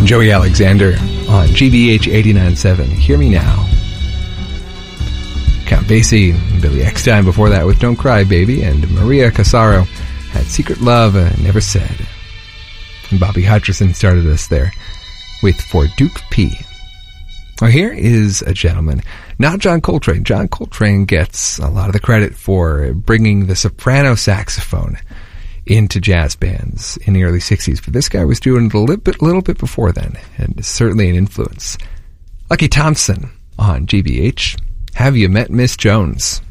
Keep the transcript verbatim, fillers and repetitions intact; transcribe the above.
Joey Alexander on G B H eighty-nine point seven. Hear Me Now. Count Basie, Billy Eckstein before that with Don't Cry Baby, and Maria Casaro had Secret Love uh, Never Said. And Bobby Hutcherson started us there with For Duke P. Well, here is a gentleman, not John Coltrane. John Coltrane gets a lot of the credit for bringing the soprano saxophone into jazz bands in the early sixties, but this guy was doing it a little bit, little bit before then, and certainly an influence. Lucky Thompson on G B H. Have You Met Miss Jones?